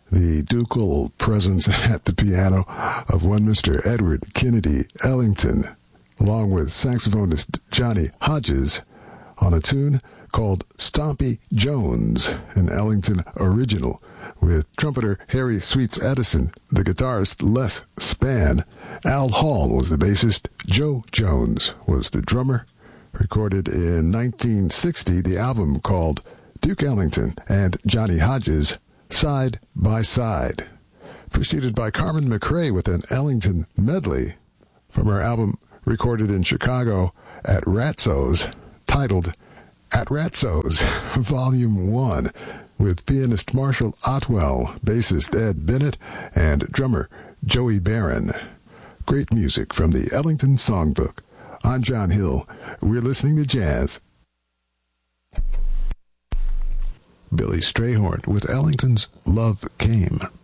the ducal presence at the piano of one Mr. Edward Kennedy Ellington, along with saxophonist Johnny Hodges, on a tune called Stompy Jones, an Ellington original, with trumpeter Harry Sweets Edison, the guitarist Les Spann. Al Hall was the bassist, Joe Jones was the drummer. Recorded in 1960, the album called Duke Ellington and Johnny Hodges, Side by Side. Preceded by Carmen McRae with an Ellington medley from her album recorded in Chicago at Ratso's, titled At Ratso's, Volume 1, with pianist Marshall Otwell, bassist Ed Bennett, and drummer Joey Barron. Great music from the Ellington Songbook. I'm John Hill. We're listening to jazz. Billy Strayhorn with Ellington's Love Came.